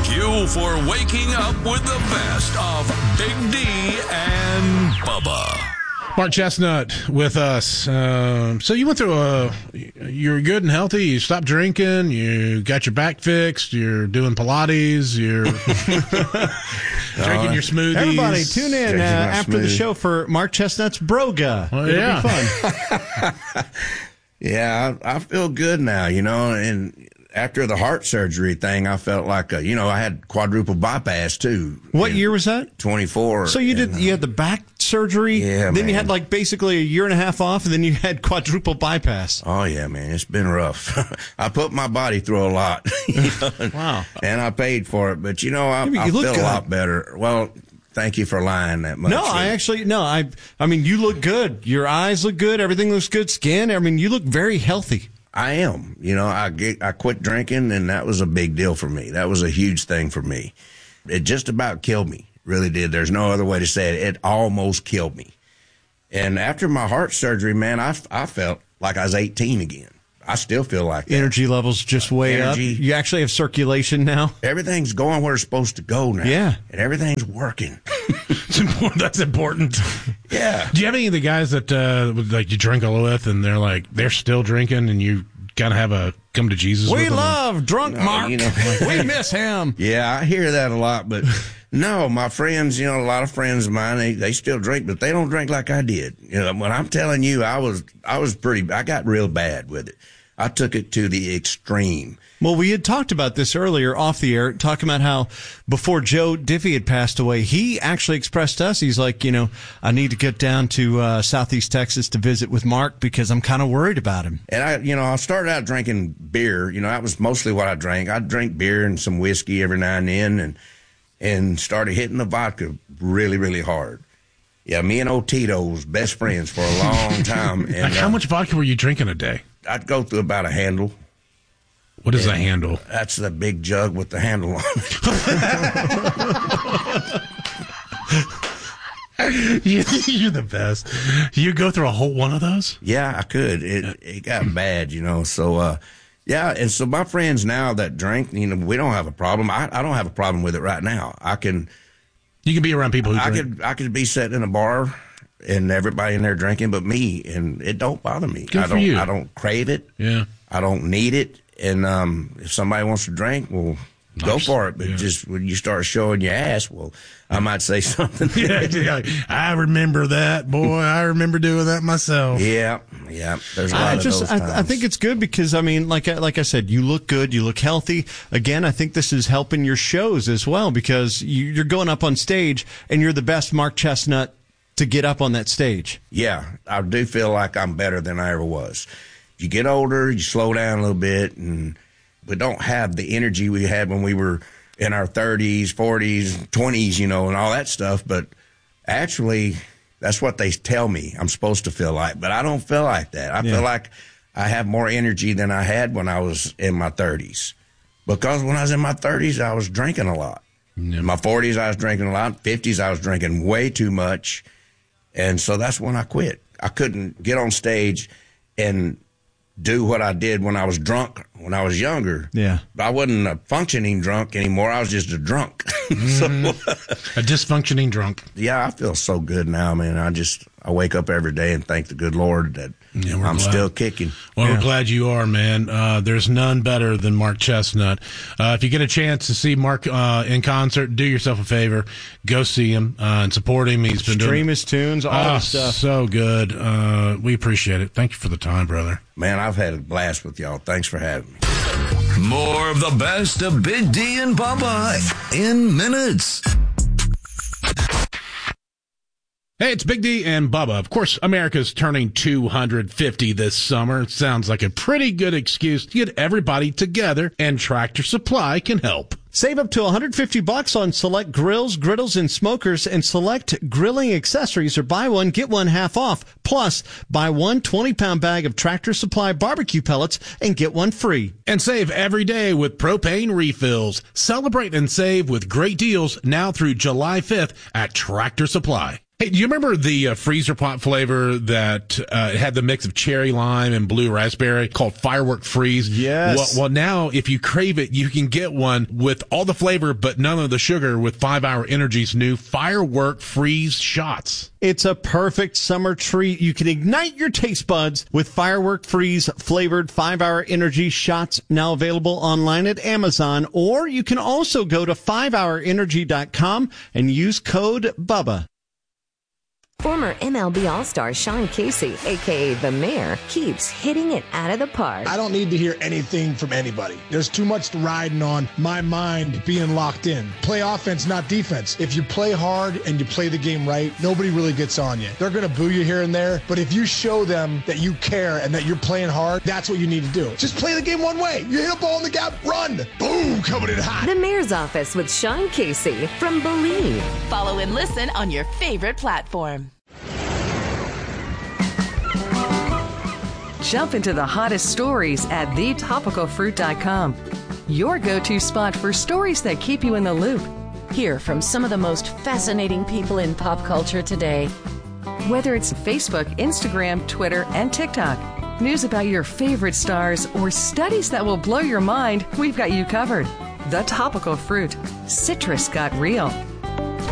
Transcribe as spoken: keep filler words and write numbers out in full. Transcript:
you for waking up with the best of Big D and Bubba. Mark Chestnut with us. Uh, so you went through a, you're good and healthy. You stopped drinking. You got your back fixed. You're doing Pilates. You're drinking your smoothies. Everybody, tune in uh, after smoothie. the show for Mark Chestnut's Broga. Oh, It'll yeah. be fun. Yeah, I, I feel good now, you know, and after the heart surgery thing, I felt like, a, you know, I had quadruple bypass too. What in year was that? twenty-four. So you did. and, uh, You had the back surgery. Yeah, Then you man. had like basically a year and a half off, and then you had quadruple bypass. Oh, yeah, man, it's been rough. I put my body through a lot. You know, Wow. And I paid for it, but, you know, I, Yeah, but I you look feel good. a lot better. Well, thank you for lying that much. No, I actually no. I I mean, you look good. Your eyes look good. Everything looks good. Skin. I mean, you look very healthy. I am. You know, I get, I quit drinking, and that was a big deal for me. That was a huge thing for me. It just about killed me. Really did. There's no other way to say it. It almost killed me. And after my heart surgery, man, I, I felt like I was eighteen again. I still feel like that. Energy levels just way Energy. up. You actually have circulation now. Everything's going where it's supposed to go now. Yeah. And everything's working. It's important. That's important. Yeah. Do you have any of the guys that uh, like you drink all with, and they're like they're still drinking, and you kind of have a come to Jesus? We with them? love drunk No, Mark. you know. We miss him. Yeah, I hear that a lot, but no, my friends, you know, a lot of friends of mine, they, they still drink, but they don't drink like I did. You know, when I'm telling you, I was, I was pretty, I got real bad with it. I took it to the extreme. Well, we had talked about this earlier off the air, talking about how before Joe Diffie had passed away, he actually expressed to us, he's like, you know, I need to get down to uh, Southeast Texas to visit with Mark because I'm kind of worried about him. And I, you know, I started out drinking beer. You know, that was mostly what I drank. I'd drink beer and some whiskey every now and then, and and started hitting the vodka really, really hard. Yeah, me and old Tito was best friends for a long time. And Like, how uh, much vodka were you drinking a day? I'd go through about a handle. What is a handle? That's the big jug with the handle on it. You- You're the best. You go through a whole one of those? Yeah, I could. It it got bad, you know. So, uh, yeah, and so my friends now that drink, you know, we don't have a problem. I, I don't have a problem with it right now. I can, You can be around people who I drink. could, I could be sitting in a bar and everybody in there drinking, but me, and it don't bother me. Good I for don't, you. I don't crave it. Yeah. I don't need it. And um, if somebody wants to drink, well, go Nice. for it. But Yeah. just when you start showing your ass, well, I might say something. Yeah, yeah. I remember that, boy. I remember doing that myself. Yeah, yeah. There's a lot I of just, those I, times. I think it's good because I mean, like, I- like I said, you look good, you look healthy. Again, I think this is helping your shows as well because you, you're going up on stage and you're the best Mark Chestnut to get up on that stage. Yeah, I do feel like I'm better than I ever was. You get older, you slow down a little bit, and we don't have the energy we had when we were in our thirties, forties, twenties, you know, and all that stuff. But actually, that's what they tell me I'm supposed to feel like. But I don't feel like that. I Yeah. feel like I have more energy than I had when I was in my thirties. Because when I was in my thirties, I was drinking a lot. In my forties, I was drinking a lot. fifties, I was drinking way too much. And so that's when I quit. I couldn't get on stage and do what I did when I was drunk, when I was younger. Yeah. I wasn't a functioning drunk anymore. I was just a drunk. A dysfunctioning drunk. Yeah, I feel so good now, man. I just, I wake up every day and thank the good Lord that Yeah, we're I'm glad. still kicking. Well, Yeah. we're glad you are, man. Uh, there's none better than Mark Chestnut. Uh, if you get a chance to see Mark uh, in concert, do yourself a favor. Go see him uh, and support him. He's been Stream doing his tunes, all Ah, the stuff. so good. Uh, we appreciate it. Thank you for the time, brother. Man, I've had a blast with y'all. Thanks for having me. More of the best of Big D and Bubba in minutes. Hey, it's Big D and Bubba. Of course, America's turning two hundred fifty this summer. It sounds like a pretty good excuse to get everybody together, and Tractor Supply can help. Save up to one hundred fifty bucks on select grills, griddles, and smokers, and select grilling accessories, or buy one, get one half off. Plus, buy one twenty-pound bag of Tractor Supply barbecue pellets and get one free. And save every day with propane refills. Celebrate and save with great deals now through July fifth at Tractor Supply. Hey, do you remember the uh, freezer pot flavor that uh, had the mix of cherry lime and blue raspberry called Firework Freeze? Yes. Well, well, now if you crave it, you can get one with all the flavor but none of the sugar with five hour Energy's new Firework Freeze shots. It's a perfect summer treat. You can ignite your taste buds with Firework Freeze flavored five hour Energy shots, now available online at Amazon, or you can also go to five hour energy dot com and use code BUBBA. Former M L B All-Star Sean Casey, a k a. The Mayor, keeps hitting it out of the park. I don't need to hear anything from anybody. There's too much riding on my mind being locked in. Play offense, not defense. If you play hard and you play the game right, nobody really gets on you. They're going to boo you here and there, but if you show them that you care and that you're playing hard, that's what you need to do. Just play the game one way. You hit a ball in the gap, run. Boom, coming in hot. The Mayor's Office with Sean Casey from Believe. Follow and listen on your favorite platform. Jump into the hottest stories at the topical fruit dot com. Your go-to spot for stories that keep you in the loop. Hear from some of the most fascinating people in pop culture today. Whether it's Facebook, Instagram, Twitter, and TikTok, news about your favorite stars, or studies that will blow your mind, we've got you covered. The Topical Fruit. Citrus got real.